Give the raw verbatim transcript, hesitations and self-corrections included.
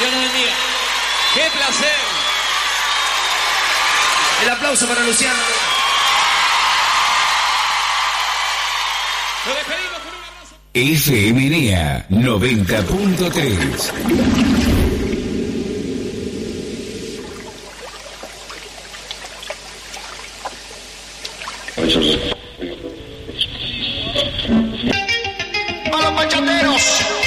Dios nos bendiga. ¡Qué placer! El aplauso para Luciano. Nos despedimos con un abrazo. F M N A noventa punto tres. A los bachateros.